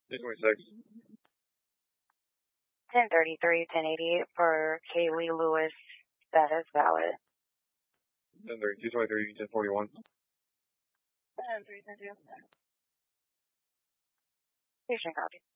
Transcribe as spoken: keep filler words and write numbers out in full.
two twenty-six. ten thirty-three, ten eighty-eight for Kaylee Lewis. That is valid. ten thirty, two twenty-three, ten forty-one. ten three, ten two. Station copy.